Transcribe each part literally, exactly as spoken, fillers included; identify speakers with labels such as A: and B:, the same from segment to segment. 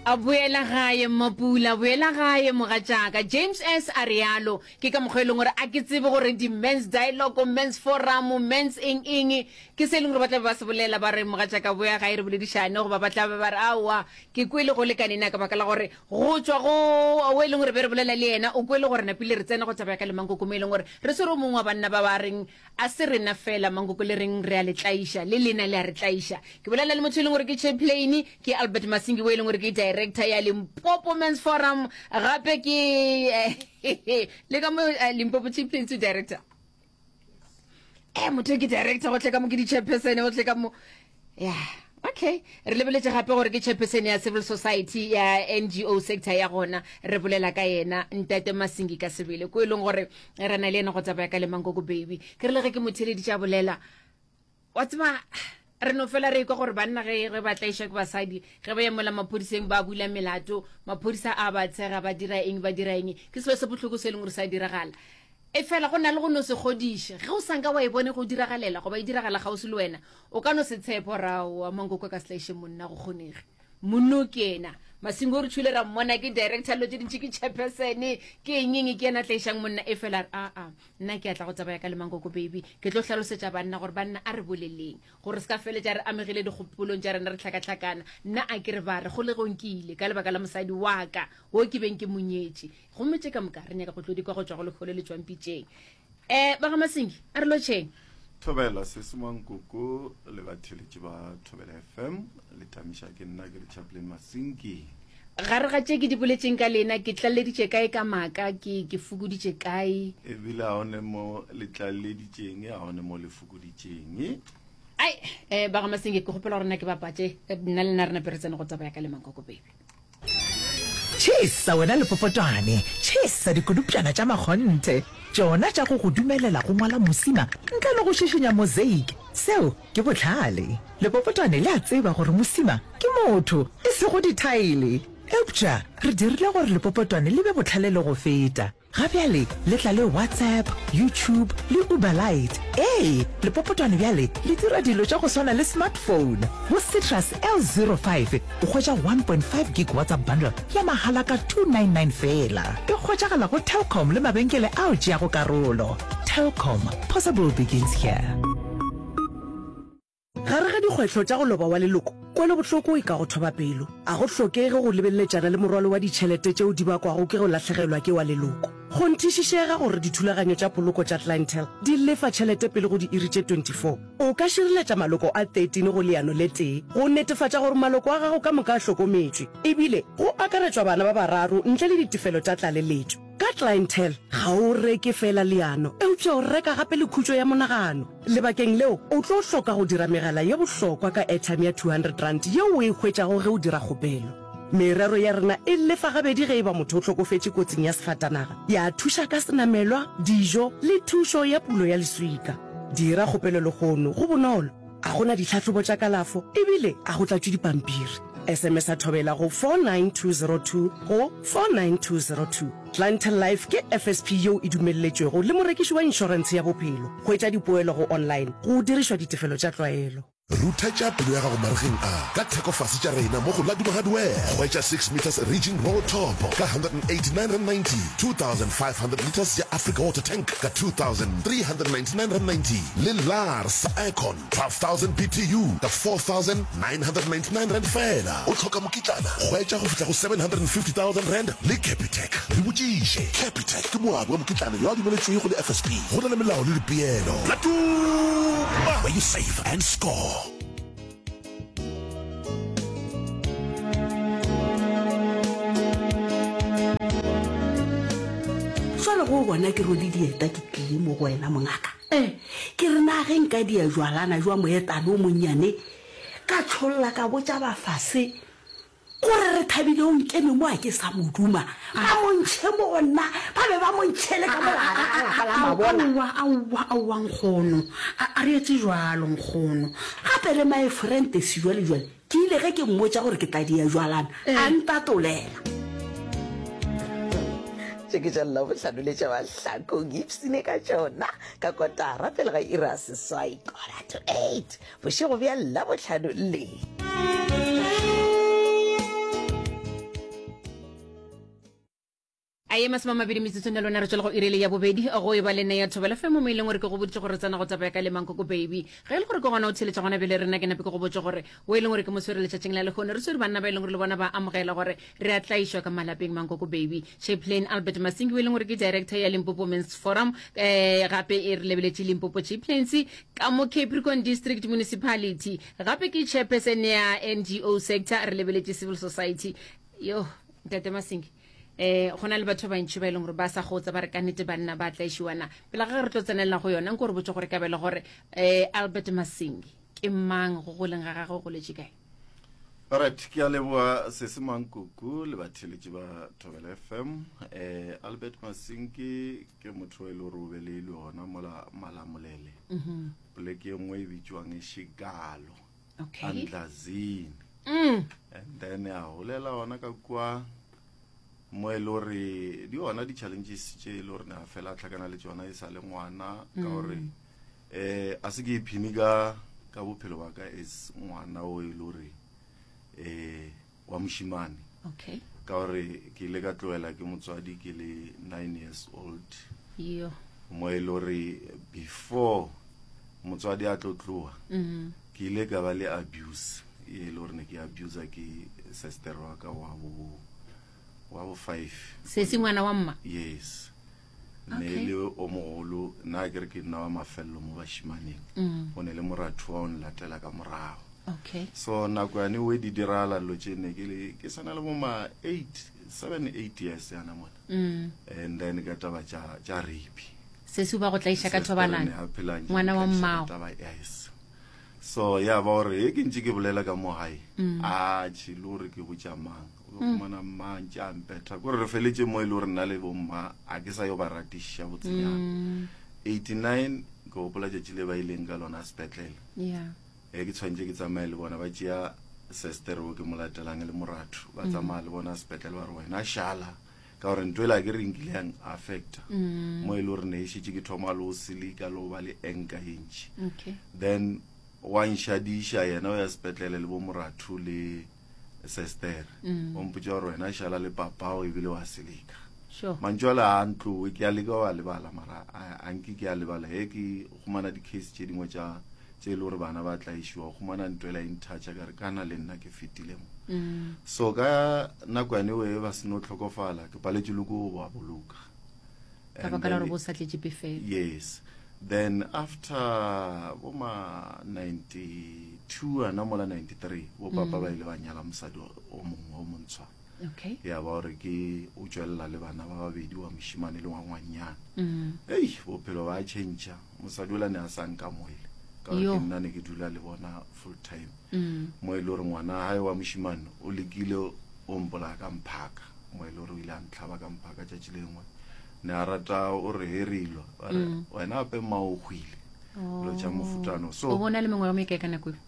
A: Abuela gae mapula abuela gae mogatšaka James S Arialo ke ka mogweleng gore a ke tsebe gore di men's dialogue men's forum men's eng eng ke se leng gore batla ba se bolela ba re mogatšaka boya ga e re boledišane go ba batla ba re awa ke kwele go lekanena ka baka la gore go tswa go o e leng gore be re bolela le yena o kwele gore na pile re tsena go tsaba ka le mangoko mo e leng gore re se re mongwe wa banna ba ba reng a se rena fela mangoko le reng re a le tlaisha le lena le a re tlaisha ke bolela le motho e leng gore ke chaplain ke Albert Masingi o e leng gore ke director ya Limpopo Men's Forum gape ke le ka mo Limpopo Chief Plains Director eh motho ke director go tle ka mo ke di chairperson go tle ka mo yeah okay re lebeletse gape gore ke chairperson ya civil society ya N G O sector ya gona re bolela ka yena Ntate Masingi ka sebele ko e leng gore re na le yena go tsaba ka le mangoko baby ke re le ge ke mothele di tša bolela wa tseba re no fela re ikwa gore banna ge re batlaisha ke basadi ge ba yemola maphodiseng ba bula melato maphodisa a ba tshega ba dira eng ba dira eng ke se se botlhoko se leng gore sa diragala e fela go na le go no se godisha ge o sanka wa e bone go diragalela go ba e diragala ga o se le wena o ka no se tshepo ra wa mangoko ka station monna go kgonege monno ke ena Masingo re tshule ra mmona ke director lo tse dintsi ke chairperson ke eng ke ena tlaishang monna e fela a a nna ke atla go tsabaya ka le mangoko baby ke tlo hlalosetsa banna gore banna a re boleleng gore ska fele ja re amegile digopolong ja rena re tlhakatlhakana nna a ke re ba re go le gonkile ka lebaka la mosadi wa ka wo ke beng ke monyetsi go metse ka moka re nya ka go tlodi kwa go tswa go le khole le tswang pitšeng eh ba ga Masingi a re lo tsheng
B: Thobela se semang koko le batheletši ba Thobela F M le tamisha ke nna ke le chaplain Masingi
A: ga re ga tše ke di boletseng ka lena ke tlalleditše kae ka maka ke ke fukuditše kae
B: e bile a one mo le tlalleditšeng a one mo le fukuditšeng
A: ai eh ba ga Masingi ke gopela gore nna ke bapatše nna le nna re na peretsana go tsabaya ka le mangoko baby
C: Chisa wena le popotwane chisa dikodupjana tša magonte tšona tša go go dumelela go ngwala mosima ntle le go šišinya mosaic seo ke botlhale le popotwane le a tseba gore mosima ke motho e se go dithaele eupša re dirile gore le popotwane le be botlhale le go feta gabjale le tla le WhatsApp YouTube le Uber Lite ee le popotwane bjale le dira dilo tša go swana le smartphone go Citrus L zero five o hwetša one point five gig WhatsApp bundle ya mahala ka two ninety-nine fela e hwetšagala go Telkom le mabenkele ao tšeago karolo Telkom possible begins here
D: gare ga dikgwetlho tša go loba wa leloko kwele botlhoko e ka go thoba pelo a go hlokege go lebelletšana le morwalo wa ditšhelete tšeo di bakwago ke go latlhegelwa ke wa leloko go nthišišega gore dithulaganyo tša poloko tša clientele di lefa tšhelete pele go di iri tše twenty-four o ka širiletša maloko a thirteen go leano le tee go netefatša gore maloko a gago ka moka a hlokometšwe ebile go akaretšwa bana ba bararo ntle le ditefelo tša tlaleletšo ka clientele ga o reke fela leano eupša o reka gape le khutšo ya monagano lebakeng leo o tlo hloka go dira megala ye bohlokwa ka airtime ya two hundred rand yeo o e hwetšago ge o dira kgopelo merero ya rena e lefa gabedi ge e ba motho o hlokofetše kotsing ya sefatanaga ya thuša ka senamelwa dijo le thušo ya pulo ya leswika dira kgopelo legono go bonolo a gona ditlhatlhobo tša kalafo ebile a go tlatšwe dipampiri S M S a thobela go four nine two zero two go four nine two zero two Clientele Life ke F S P yo e dumelletšwego le morekiši wa insurance ya bophelo go etša dipoelo go online go dirišwa ditefelo tša tlwaelo
E: ruta tša pelo ya gago marigeng a ka thekofase tša reina mo go ladimo hardware hwetša six meters region roll top ka one hundred eighty-nine rand ninety two thousand five hundred liters ya Africa water tank ka two thousand three hundred ninety-nine rand ninety le Lars Icon twelve thousand B T U ka four thousand nine hundred ninety-nine rand fela o tlhoka mokitlana hwetša go fitla go seven hundred fifty thousand rand le Capitec re botšiše Capitec ke moabi wa mokitlana yo a dumeletšwego le F S P go na le melao le dipeelo Latuma where you save and score
D: jalo go bona ke ro le dieta ke tlile mo go wena mongaka eh ke re na ge nka dia jwalana jwa moetano o monnyane ka tsholla ka botsa ba fase gore re thabile o nkeme mo a ke sa moduma ba montshe bona ba be ba montshele ka mola la mabona
A: wa awa awa nkgono a re etse jwalo nkgono
D: gape le my friend se jwale jwale ke ile ge ke mmotsa gore ke tla dia jwalana a ntatolela ke tša lla botlhanoletša bahlako gipsine ka tšona ka kotara pele ga ira seswai kora to eight bošego bja lla botlhano le
A: a ema sema mabedi metsotso lona re tswela go irele ya bobedi go e ba le ne ya thobela femo mo ileng gore ke go boditse gore tsana go tsapaya ka le Mankoko baby ge le gore ke gona o tsheletsa gona bele rena ke nape ke go botse gore o ileng gore ke mo swere letšatšeng la le gone re swere banna ba ileng gore le bona ba amogela gore re a tlaishwa ka malapeng Mankoko baby Chaplain Albert Masingi o ileng gore ke director ya Limpopo Men's Forum eh gape e re lebeletse Limpopo Chaplains ka mo Capricorn District Municipality gape ke chairperson ya N G O sector re lebeletse civil society yo Ntate Masingi eh gona le batho ba ntse ba ileng gore ba sa gotsa ba re ka nnete banna ba tla ishiwana pela ga re tlo tsenela go yona nko re botse gore ka bela gore eh Albert Masingi ke mang go go leng ga ga go le tshikae
B: alright ke a leboa se se Mankoko le batheletši ba Thobela F M eh Albert Masingi ke motho e le re o bele le ona mola malamolele mhm pleke engwe e bitswang e Shigalo
A: okay
B: Andlazini
A: mm
B: and then a holela ona ka kwa mo e lore di ona di challenges tše e lore na fela tlhakana le tsona e sa le ngwana ka gore eh a se ke iphini ka ka bophelo ba ka is ngwana o e lore eh wa moshimane
A: okay
B: ka gore ke ile ka tloela ke motswadi ke le nine years old
A: yo
B: mo e lore before motswadi a tlotloa
A: mhm
B: ke ile ka ba le abuse e lore ne ke abuse ke sister wa ka wa bo wa bo five
A: se se ngwana wa mma
B: yes
A: Okay.
B: ne le o mogolo na ke re ke nna wa mafello mo bashimaneng
A: mm
B: o ne le moratho wa o nlatela ka morago
A: okay
B: so nako ya ne we di dirala lo tsene ke le ke sana le mo ma eight seven eight years yana mona
A: mm
B: and then ka taba tja tja rape
A: se se ba go tlaisha ka thobalana ngwana wa mmao
B: yes so ya ba re ke ntse ke bolela ka mo hae a tshilore ke botsa mang o mana mang tja mpeta go re feletse mo ile re na le bomma a ke sa yo ba ratisha botsinyana eighty-nine go bola tšile ba ileng ka lona spetlele
A: yeah
B: e ke tshwantse ke tsamaye le bona ba tšea sister o ke molatelang le moratho ba tsamaya le bona spetlele ba re wena shala ka gore ntwela ke re nkile yang affecta mo ile re ne e shitse ke thoma lo silika lo ba le enka inch
A: okay
B: then one shadisha yena o ya spetlele le bo moratho le sister o mputsa gore wena shala le papa o ebile wa silika
A: sure
B: mantswala a ntlo ke a leka wa lebala mara a nki ke a lebala he ke gumana di case tše dingwe tša tše le gore bana ba tla ishiwa gumana ntwela in touch ka re kana le nna ke fetile mo
A: mm
B: so ka nako ane we ba seno tlhokofala ke paletse le go ba boloka
A: ka ba ka la re bo sa tletse pefela
B: yes then after boma ninety-two ana mola ninety-three bo papa ba ile ba nyala mosadi o mongwe o montshwa
A: okay
B: ya ba re ke o tswella le bana ba babedi wa moshimane le wa ngwanyana
A: mm
B: ei bophelo ba change mosadi ola ne a sa nka moile ka gore
A: Yo.
B: ke nna ne ke dula le bona full time
A: mm
B: mo ile re ngwana hae wa moshimane o lekile o mpola ka mphaka mo ile re ile a ntlhaba ka mphaka tša tšilengwe ne a rata o re herilo wena ape ma o khwile lo tša mofutano
A: o
B: so
A: bona le mengwe wa meka kana go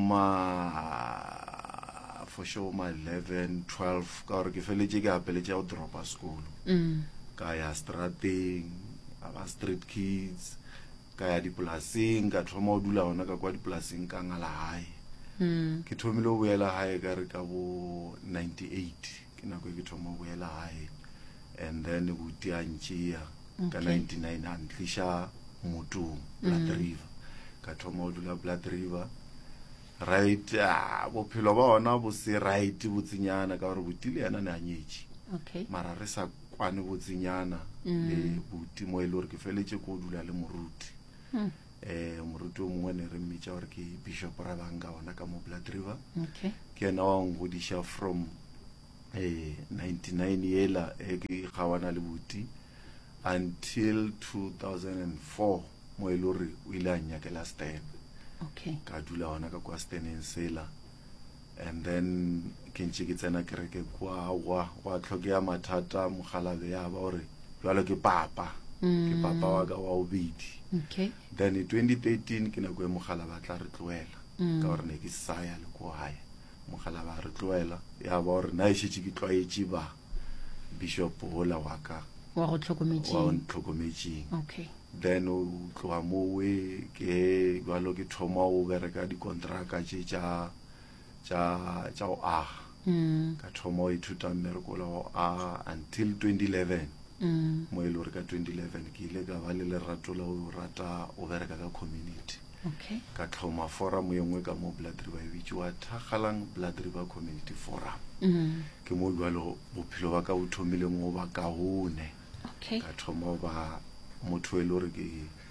B: boma for sure ma eleven twelve ka gore ke feletse ke apeletša go dropa school
A: mm
B: ka ya strateng aba street kids ka ya dipolaseng ka thoma o dula ona ka kwa dipolaseng ka ngala hae
A: mm
B: ke thomile o boela hae ka re ka bo ninety-eight ke nako e ke thoma o boela hae and then buti a ntšea ka ninety-nine a ntliša motong Blood River ka thoma o dula Blood River right ah bophelo ba ona bo se right botsinyana ka gore botile yana ne a nyetše
A: okay
B: mara re sa kwane botsinyana le buti mo ile gore ke feletse ko dula le moruti eh moruti o mongwe ne re mmitša gore ke Bishop Rabanga ona ka mo Blood River
A: okay
B: ke ena wa ngodisha from eh ninety-nine yela e ke gawana le buti until two thousand four mo ile gore o ile a nyakela Stan
A: okay
B: ka dula ona ka kwa Stan en Sela and then ke ntse ke tsena kereke kwa wa wa tlhokea mathata mogalabe ya ba gore jwalo ke papa ke papa wa ka wa obedi
A: okay
B: then in twenty thirteen ke nako e mogala ba tla re tloela ka gore ne ke saya le ko hae mogala ba re tloela ya ba gore na e shitse ke tlwaetse ba Bishop hola wa ka
A: wa go
B: wa
A: tlhokometseng
B: ntlokometseng
A: okay
B: then o tloa mo we ke jwalo ke thoma o bereka di contracta tše tša tša tša o aga ka thoma o ithuta mmereko lao a until twenty eleven mo e le gore ka twenty eleven ke ile ka ba le lerato la o rata o bereka ka community
A: okay
B: ka tlhoma forum e nngwe ka mo Blood River e bitswa Thagalang Blood River Community Forum ke mo jwalo bophelo ba ka o thomile mo ba ka hone
A: okay
B: ka thoma ba motho e le gore ke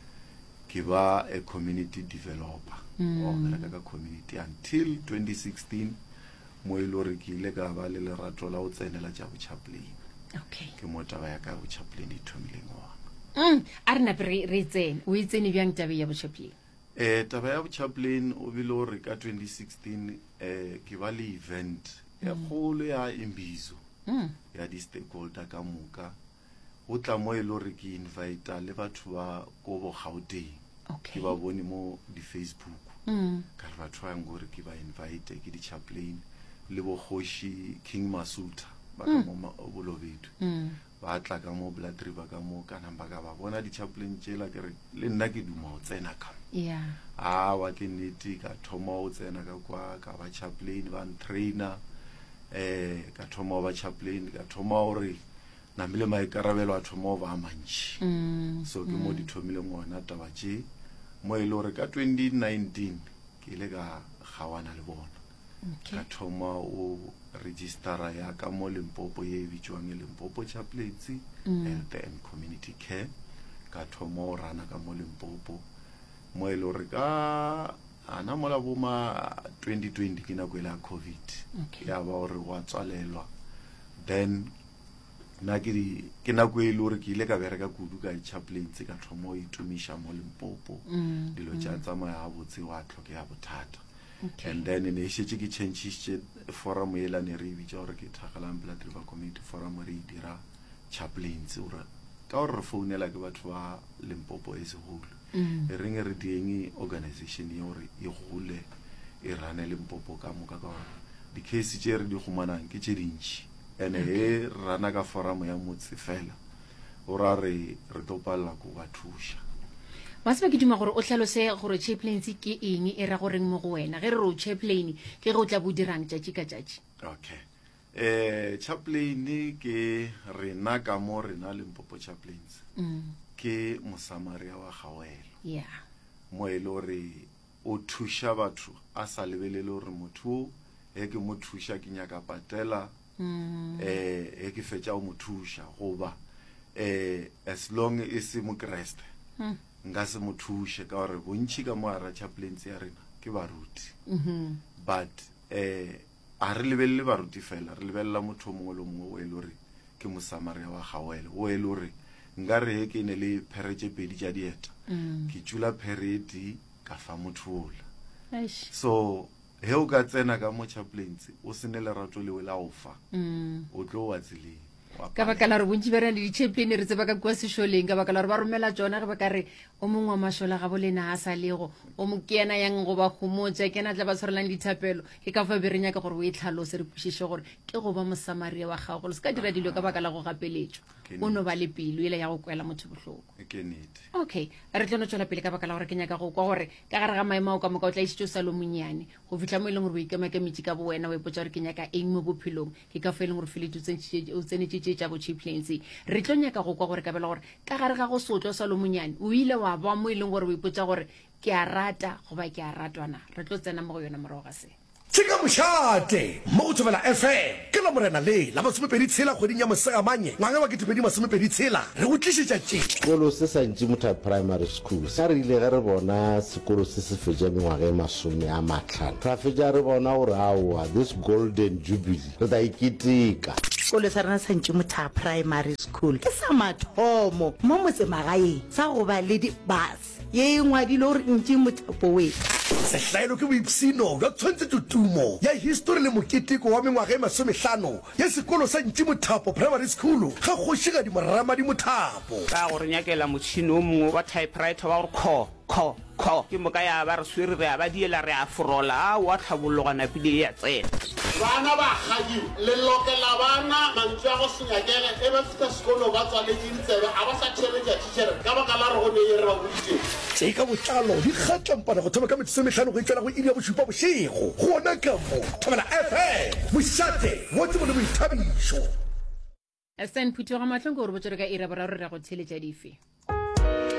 B: ke ba a community developer o bereka ka community until twenty sixteen mo e le gore ke ile ka ba le lerato la o tsenela tša bochaplain
A: okay
B: ke mo taba ya ka bochaplain e thomileng wa
A: mm a re nape re tsene o itsene bjang tabe ya bochaplain
B: eh taba ya bochaplain o bile gore ka twenty sixteen eh ke ba le event ya kgolo ya Imbizo ya di stakeholder ka moka o tla mo e le gore ke invite le batho ba go bo Gauteng ke ba bone mo di Facebook ka re batho ba ngore ke ba invite ke di chaplain le bo Khoshi King Masuta ba ka mo Bolobedu ba tla ka mo Blood River ka mo kana ba ka ba bona di chaplain tshela ke re le nna ke duma o tsena ka
A: yeah
B: ah wa ke neti ka thoma o tsena ka kwa ka ba chaplain ba trainer eh ka thoma ba chaplain ka thoma ore na mile mai karabelo a thoma ba mantshi so ke mo di thomile ngwana taba tše mo e le gore ka twenty nineteen ke ile ka gawana le bona ka thoma o registera ya ka mo Limpopo ye bitswang Limpopo Chaplaincy Health and Community Care ka thoma o rana ka mo Limpopo mo e le gore ka ana mola boma twenty twenty ke nako ile ya COVID ya ba gore wa tswalelwa then na ke di ke nako e le gore ke ile ka bereka kudu ka chaplaincy ka thoma o itumisha mo Limpopo dilo tša tsamaya botse wa tlhoke ya bothata and then ne shetse ke change forum e la ne re bitša gore ke Thagalang Blood River Community Forum re dira chaplaincy ora ka gore re founela ke batho ba Limpopo e segolo e reng re dieng organization ye gore e gole e rane Limpopo ka moka ka gore di case tše re di humanang ke tše dintši ene e rana ka forum ya motse fela ora re re topalla go ba thusha
A: ba se ba ke duma gore o tlhalose gore chaplaincy ke eng e ra goreng mo go wena ge re ro chaplain ke go tla bo dirang tšatši ka tšatši
B: okay eh chaplain ke rena ka mo rena Limpopo chaplains ke mosamaria wa Gawela
A: yeah
B: mo e le gore o thusha batho a sa lebelele gore motho e ke mo thusha ke nyaka patela eh e ke fetša o mo thusha goba eh as long as mo Kriste nga se mo thushe ka gore bontši ka mo ara chaplaincy ya rena ke baruti but eh a re lebelele baruti fela re lebelela motho mongwe le mongwe o e le gore ke mosamaria wa Gawela o e le gore nka re ke ne le pheretse pedi tša dieta ke tšula pheredi ka fa motho ola so he o ka tsena ka mo chaplaincy o se ne lerato le la ofa o tlo wa tseleng
A: ka baka la re bontši ba rena di-chaplain re tseba ka kua sešoleng ka baka la re ba romela tsona ge ba ka re o mongwe wa mašola ga bolena a sa lego o mo ke ena yang go ba humotša ke ena tla ba tshwarelang dithapelo ke ka fa be re nyaka gore o e tlhalose re kwešiše gore ke go ba mosamaria wa gago le se ka dira dilo ka baka la go gapeletšo o no ba le pelo ele ya go kwela motho bohloko okay re tlo no tšwela pele ka baka la gore ke nyaka go kwa gore ka gare ga maemo ao ka moka o tla išitše o sa lo monyane go fitlha mo e leng gore o ikemakemetše ka bo wena o ipotša gore ke nyaka eng mo bophelong ke ka fa e leng gore felete o tsenetšetše tša bo chaplaincy re tlo nyaka go kwa gore ka bela gore ka gare ga go sotlo sa lo monyane o ile wa ba mo e leng gore o ipotša gore ke a rata goba ke a ratwana re tlo tsena mo go yona morago ga se
F: Tsika mošate mo go Thobela F M ke la morena le la masomepedi tshela kgweding ya mosegamanye ngwaga wa ketepedi masomepedi tshela re go tlišetša tše
G: sekolo se sa Ntšimotha Primary School sa re ile ge re bona sekolo se se fetša mengwaga e masome a matlhano ra fetša re bona gore aowa this golden jubilee re ta iketeka
H: sekolo sa rena sa Ntšimotha Primary School ke sa mathomo mo motsemagaeng sa go ba le dibus ye e ngwadile gore Ntšimotha poe
F: sehlaelo ke boipsino bja tshwantse tutumo ya history le moketeko wa mengwaga e masomehlano ya sekolo sa Ntšimotha Primary School ga kgošigadi Moramadi Mothapo
I: ka gore nyakela motšhini o mongwe wa typewriter wa gore kho kho kho ke mo ka ya ba re swere re a ba diela re a forola a wa tlhabologana pile ya tsena
J: bana ba gadi le lokela bana mantsi a go senyakele e ba fita sekolo ba tswale dintsebe a ba sa tšheletša tšichere ka baka la re go ne e re ba boditse
F: tse ka botlalo di kgatlampana go thoma ka metso metlhano go itlela go iri ya bosupa bošego gona ka mo thobela f m mošate wo tsebo le boithabišo
A: Stan Phuthego matlhong go re botsere ka ira boraro re go tsheletša dife